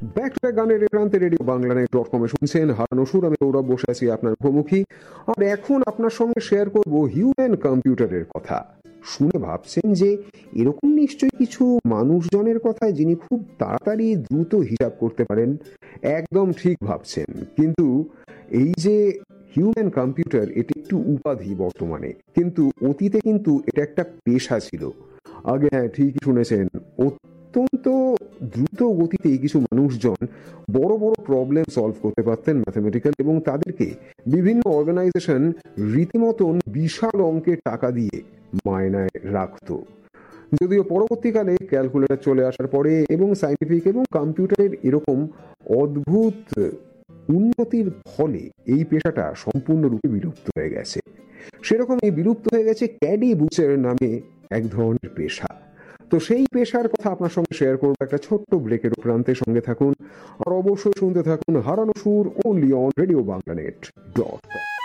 Back to গানের প্রান্তে radio বাংলানেট.কমে শুনছেন হারানো সুর। আমি গৌরব বসে আছি আপনার মুখোমুখি, আর এখন আপনার সঙ্গে শেয়ার করব হিউম্যান কম্পিউটারের কথা। শুনে ভাবছেন যে এরকম নিশ্চয়ই কিছু মানুষজনের কথা যিনি খুব তাড়াতাড়ি দ্রুত হিসাব করতে পারেন। একদম ঠিক ভাবছেন, কিন্তু এই যে হিউম্যান কম্পিউটার, এটি একটু উপাধি বর্তমানে, কিন্তু অতীতে কিন্তু এটা একটা পেশা ছিল। আগে হ্যাঁ, ঠিকই শুনেছেন, অত্যন্ত দ্রুত গতিতে কিছু মানুষজন বড় বড় প্রবলেম সলভ করতে পারতেন ম্যাথমেটিক্যাল, এবং তাদেরকে বিভিন্ন অর্গানাইজেশন রীতিমতন বিশাল অঙ্কের টাকা দিয়ে মায়নায় রাখতো। যদিও পরবর্তীকালে ক্যালকুলেটর চলে আসার পরে এবং সাইন্টিফিক এবং কম্পিউটারের এরকম অদ্ভুত উন্নতির ফলে এই পেশাটা সম্পূর্ণরূপে বিলুপ্ত হয়ে গেছে। সেরকম এই বিলুপ্ত হয়ে গেছে ক্যাডি বুচের নামে এক ধরনের পেশা। তো সেই পেশার কথা আপনার সঙ্গে শেয়ার করবো একটা ছোট্ট ব্রেকের প্রান্তে। সঙ্গে থাকুন আর অবশ্যই শুনতে থাকুন হারানো সুর, অনলি অন রেডিও বাংলানেট.কম।